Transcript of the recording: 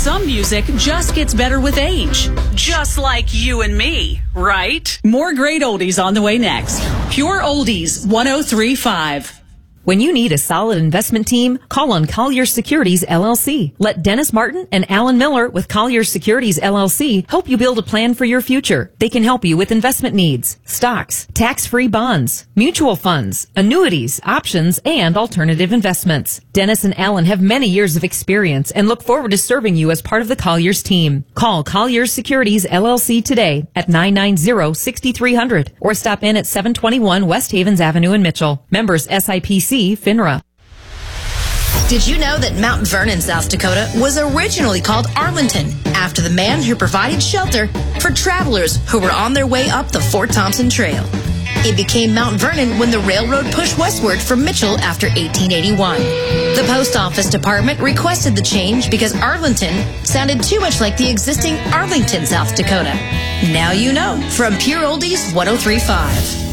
some music just gets better with age. Just like you and me, right? More great oldies on the way next. Pure Oldies 103.5. When you need a solid investment team, call on Colliers Securities, LLC. Let Dennis Martin and Alan Miller with Colliers Securities, LLC help you build a plan for your future. They can help you with investment needs, stocks, tax-free bonds, mutual funds, annuities, options, and alternative investments. Dennis and Alan have many years of experience and look forward to serving you as part of the Colliers team. Call Colliers Securities, LLC today at 990-6300 or stop in at 721 West Havens Avenue in Mitchell. Members SIPC. FINRA. Did you know that Mount Vernon, South Dakota was originally called Arlington after the man who provided shelter for travelers who were on their way up the Fort Thompson Trail? It became Mount Vernon when the railroad pushed westward from Mitchell after 1881. The Post Office Department requested the change because Arlington sounded too much like the existing Arlington, South Dakota. Now you know from Pure Oldies 103.5.